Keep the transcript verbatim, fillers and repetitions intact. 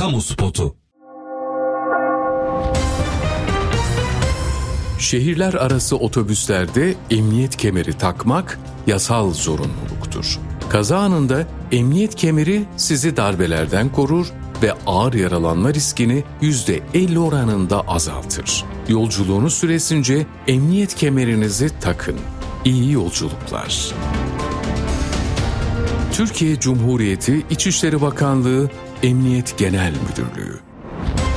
Kamu spotu. Şehirler arası otobüslerde emniyet kemeri takmak yasal zorunluluktur. Kaza anında emniyet kemeri sizi darbelerden korur ve ağır yaralanma riskini yüzde elli oranında azaltır. Yolculuğunuz süresince emniyet kemerinizi takın. İyi yolculuklar. Türkiye Cumhuriyeti İçişleri Bakanlığı Emniyet Genel Müdürlüğü.